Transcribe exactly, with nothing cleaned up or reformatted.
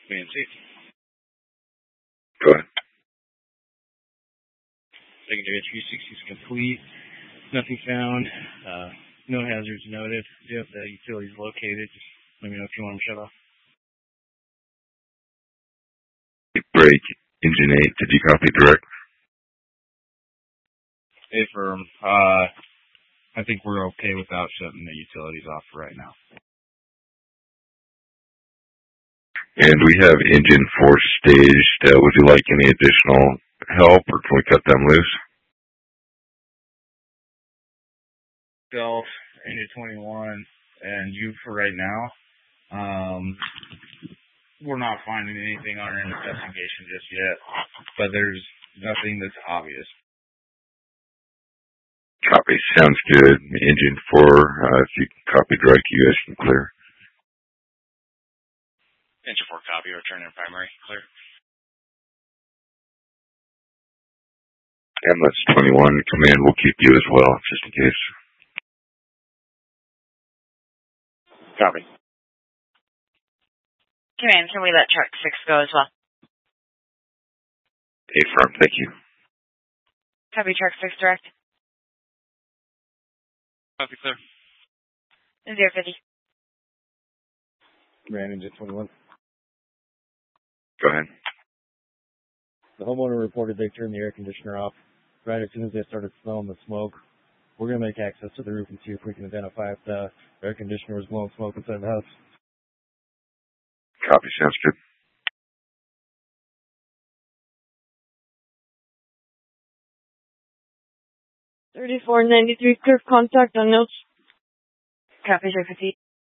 Fancy. Go ahead. Secondary three sixty is complete. Nothing found. Uh, no hazards noted. Yep, the utility's located. Just let me know if you want them shut off. Break. Engine eight. Did you copy direct? Hey, firm. Uh, I think we're okay without shutting the utilities off for right now. And we have engine four staged. Uh, would you like any additional help, or can we cut them loose? Self, engine twenty-one, and you for right now. Um, we're not finding anything on our investigation just yet, but there's nothing that's obvious. Copy. Sounds good. Engine four, uh, if you copy direct, you guys can clear. Engine four copy, return in primary, clear. M L S twenty-one, command will keep you as well, just in case. Copy. Command, can we let truck six go as well? A firm, thank you. Copy, truck six direct. Copy, clear. zero fifty. Command, engine twenty-one. Go ahead. The homeowner reported they turned the air conditioner off right as soon as they started smelling the smoke. We're going to make access to the roof and see if we can identify if the air conditioner was blowing smoke inside the house. Copy, sounds good. thirty-four ninety-three, clear contact on notes. Copy, zero fifty.